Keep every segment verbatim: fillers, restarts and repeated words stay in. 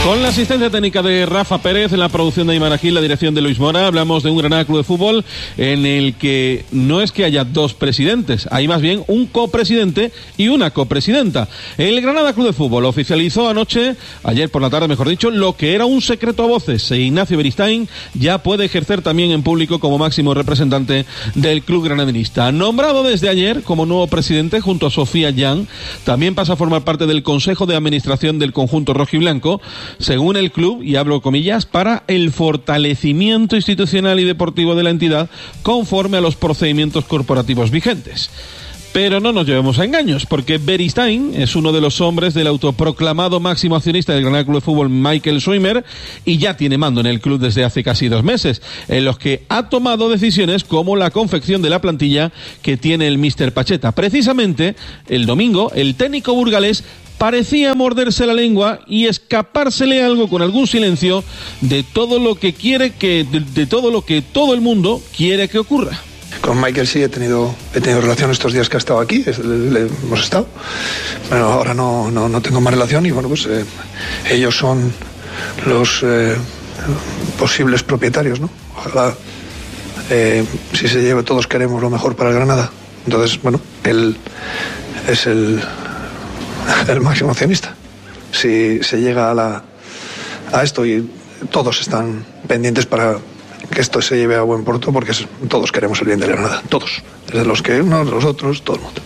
Con la asistencia técnica de Rafa Pérez, en la producción de Aymar Gil, la dirección de Luis Mora, hablamos de un Granada Club de Fútbol en el que no es que haya dos presidentes, hay más bien un copresidente y una copresidenta. El Granada Club de Fútbol oficializó anoche, ayer por la tarde mejor dicho, lo que era un secreto a voces. Ignacio Beristain ya puede ejercer también en público como máximo representante del club granadinista. Nombrado desde ayer como nuevo presidente junto a Sofía Jan, también pasa a formar parte del Consejo de Administración del conjunto rojiblanco, según el club, y hablo comillas, para el fortalecimiento institucional y deportivo de la entidad conforme a los procedimientos corporativos vigentes. Pero no nos llevemos a engaños, porque Beristain es uno de los hombres del autoproclamado máximo accionista del Granada Club de Fútbol, Michael Schwimmer, y ya tiene mando en el club desde hace casi dos meses, en los que ha tomado decisiones como la confección de la plantilla que tiene el míster Pacheta. Precisamente, el domingo, el técnico burgalés parecía morderse la lengua y escapársele algo con algún silencio de todo lo que quiere que de, de todo lo que todo el mundo quiere que ocurra. Con Michael sí he tenido he tenido relación estos días que ha estado aquí, es, le, le hemos estado. Bueno, ahora no no, no tengo más relación y bueno pues eh, ellos son los eh, posibles propietarios, ¿no? Ojalá eh, si se lleve, todos queremos lo mejor para el Granada. Entonces bueno, él es el el máximo accionista. Si se llega a la a esto, y todos están pendientes para que esto se lleve a buen puerto, porque es, todos queremos el bien de la Granada, todos, desde los que unos, los otros, todo el mundo.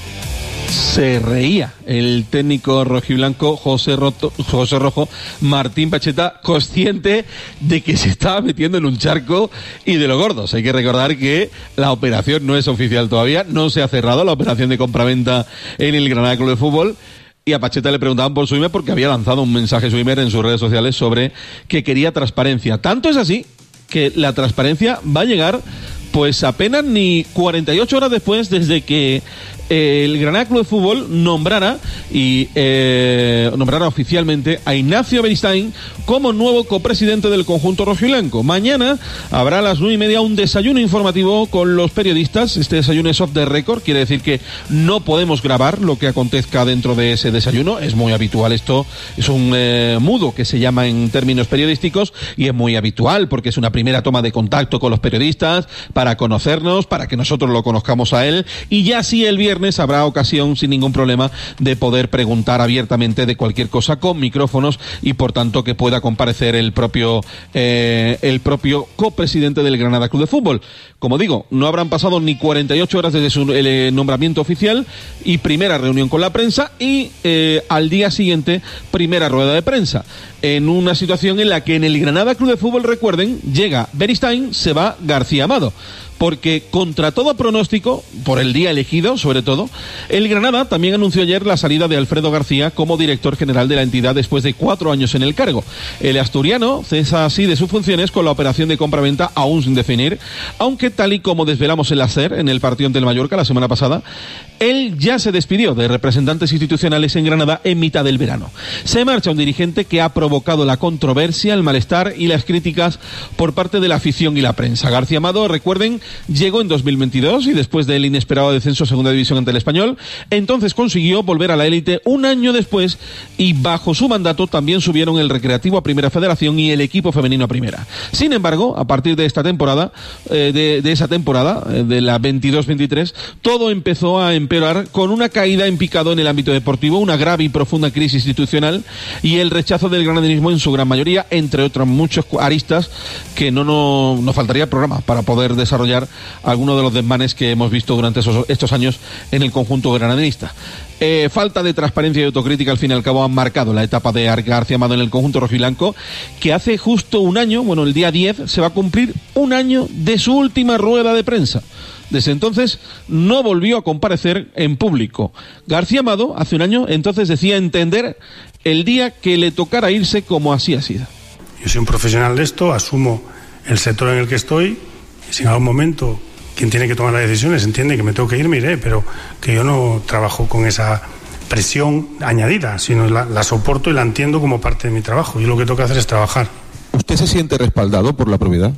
Se reía el técnico rojiblanco José, Roto, José Rojo Martín Pacheta, consciente de que se estaba metiendo en un charco y de lo gordos. Hay que recordar que la operación no es oficial todavía, no se ha cerrado la operación de compraventa en el Granada Club de Fútbol. Y a Pacheta le preguntaban por Schwimmer porque había lanzado un mensaje Schwimmer en sus redes sociales sobre que quería transparencia. Tanto es así que la transparencia va a llegar pues apenas ni cuarenta y ocho horas después desde que eh, el Granada Club de Fútbol nombrara y eh, nombrara oficialmente a Ignacio Beristain como nuevo copresidente del conjunto rojiblanco. Mañana habrá a las nueve y media un desayuno informativo con los periodistas. Este desayuno es off the record, quiere decir que no podemos grabar lo que acontezca dentro de ese desayuno. Es muy habitual esto, es un eh, mudo que se llama en términos periodísticos, y es muy habitual porque es una primera toma de contacto con los periodistas para conocernos, para que nosotros lo conozcamos a él, y ya sí el viernes habrá ocasión sin ningún problema de poder preguntar abiertamente de cualquier cosa con micrófonos, y por tanto que pueda comparecer el propio eh, el propio copresidente del Granada Club de Fútbol. Como digo, no habrán pasado ni cuarenta y ocho horas desde su el, eh, nombramiento oficial, y primera reunión con la prensa, y eh, al día siguiente primera rueda de prensa, en una situación en la que en el Granada Club de Fútbol, recuerden, llega Beristain, se va García Amado, porque contra todo pronóstico, por el día elegido sobre todo, el Granada también anunció ayer la salida de Alfredo García como director general de la entidad después de cuatro años en el cargo. El asturiano cesa así de sus funciones con la operación de compraventa aún sin definir, aunque tal y como desvelamos en la SER en el partido ante el Mallorca la semana pasada, él ya se despidió de representantes institucionales en Granada en mitad del verano. Se marcha un dirigente que ha provocado la controversia, el malestar y las críticas por parte de la afición y la prensa. García Amado, recuerden, llegó en dos mil veintidós y después del inesperado descenso a segunda división ante el Español, entonces consiguió volver a la élite un año después, y bajo su mandato también subieron el Recreativo a Primera Federación y el equipo femenino a Primera. Sin embargo, a partir de esta temporada, eh, de, de esa temporada, eh, de la veintidós veintitrés, todo empezó a empeorar con una caída en picado en el ámbito deportivo, una grave y profunda crisis institucional y el rechazo del granadinismo en su gran mayoría, entre otros muchos aristas que no nos no faltaría programa para poder desarrollar algunos de los desmanes que hemos visto durante esos, estos años en el conjunto granadinista. Eh, falta de transparencia y autocrítica al fin y al cabo han marcado la etapa de García Amado en el conjunto rojiblanco, que hace justo un año, bueno, el día diez, se va a cumplir un año de su última rueda de prensa. Desde entonces no volvió a comparecer en público. García Amado, hace un año, entonces decía entender el día que le tocara irse, como así ha sido. Yo soy un profesional de esto, asumo el sector en el que estoy, y si en algún momento quien tiene que tomar las decisiones entiende que me tengo que ir, me iré, pero que yo no trabajo con esa presión añadida, sino la, la soporto y la entiendo como parte de mi trabajo. Yo lo que tengo que hacer es trabajar. ¿Usted se siente respaldado por la propiedad?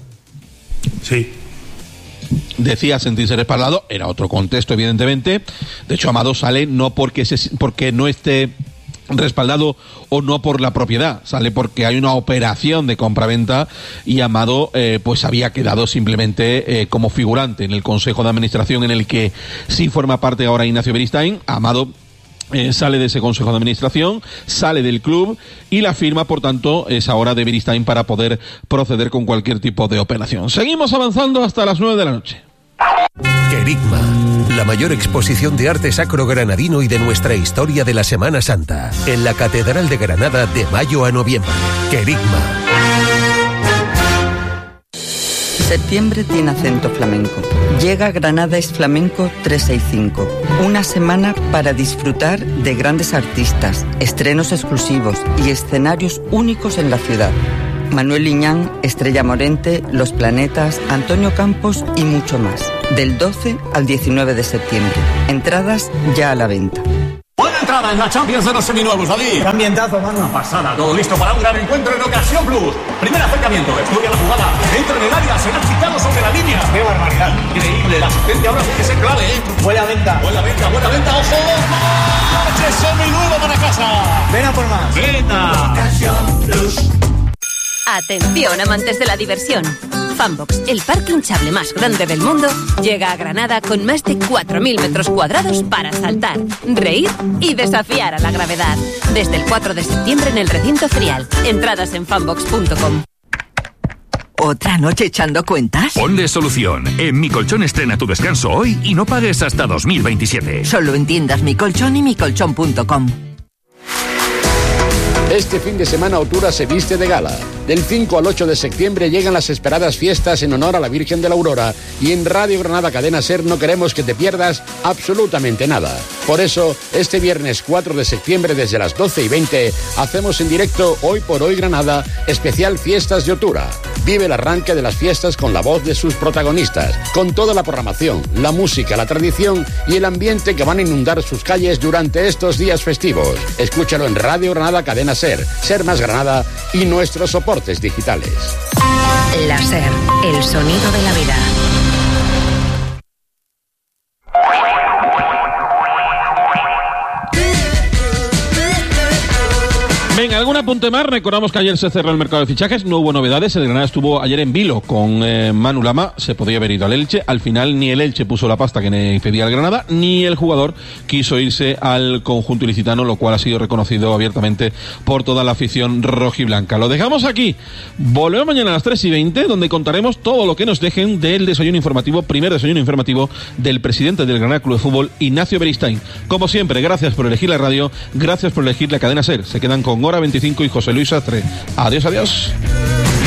Sí. Decía sentirse respaldado, era otro contexto evidentemente. De hecho, Amado sale no porque se, porque no esté respaldado o no por la propiedad, sale porque hay una operación de compraventa y Amado eh, pues había quedado simplemente eh, como figurante en el Consejo de Administración, en el que sí forma parte ahora Ignacio Beristain. Amado Eh, sale de ese consejo de administración, sale del club y la firma, por tanto, es ahora de Beristain para poder proceder con cualquier tipo de operación. Seguimos avanzando hasta las nueve de la noche. Querigma, la mayor exposición de arte sacro granadino y de nuestra historia de la Semana Santa, en la Catedral de Granada de mayo a noviembre. Querigma. Septiembre tiene acento flamenco. Llega Granada es Flamenco trescientos sesenta y cinco. Una semana para disfrutar de grandes artistas, estrenos exclusivos y escenarios únicos en la ciudad. Manuel Liñán, Estrella Morente, Los Planetas, Antonio Campos y mucho más. Del doce al diecinueve de septiembre. Entradas ya a la venta. Buena entrada en la Champions de los seminuevos, David. Qué ambientazo, mano. Una pasada, todo listo para un gran encuentro en Ocasión Plus. Primer acercamiento, estudia la jugada, entra en el área, será quitado sobre la línea. Qué barbaridad. Increíble, la asistencia ahora tiene que ser clave, ¿eh? Buena venta. Buena venta, buena venta, ojo. ¡Ojo! ¡Seminuevo para casa! Ven a por más. ¡Venta! Ocasión Plus. Atención, amantes de la diversión. Funbox, el parque hinchable más grande del mundo, llega a Granada con más de cuatro mil metros cuadrados para saltar, reír y desafiar a la gravedad. Desde el cuatro de septiembre en el recinto Frial. Entradas en funbox punto com. ¿Otra noche echando cuentas? Ponle solución. En Mi Colchón estrena tu descanso hoy y no pagues hasta dos mil veintisiete. Solo en tiendas Mi Colchón y mi colchón punto com. Este fin de semana Otura se viste de gala. Del cinco al ocho de septiembre llegan las esperadas fiestas en honor a la Virgen de la Aurora y en Radio Granada Cadena Ser no queremos que te pierdas absolutamente nada. Por eso, este viernes cuatro de septiembre desde las doce y veinte hacemos en directo Hoy por Hoy Granada, especial Fiestas de Otura. Vive el arranque de las fiestas con la voz de sus protagonistas, con toda la programación, la música, la tradición y el ambiente que van a inundar sus calles durante estos días festivos. Escúchalo en Radio Granada Cadena Ser, Ser Más Granada y nuestros soportes digitales. La Ser, el sonido de la vida. Venga, algún apunte más. Recordamos que ayer se cerró el mercado de fichajes, no hubo novedades. El Granada estuvo ayer en vilo con eh, Manu Lama, se podía haber ido al Elche. Al final ni el Elche puso la pasta que le pedía el Granada, ni el jugador quiso irse al conjunto ilicitano, lo cual ha sido reconocido abiertamente por toda la afición rojiblanca. Lo dejamos aquí. Volvemos mañana a las tres y veinte, donde contaremos todo lo que nos dejen del desayuno informativo, primer desayuno informativo del presidente del Granada Club de Fútbol, Ignacio Beristain. Como siempre, gracias por elegir la radio, gracias por elegir la cadena Ser. Se quedan con Hora veinticinco y José Luis Sastre. Adiós, adiós.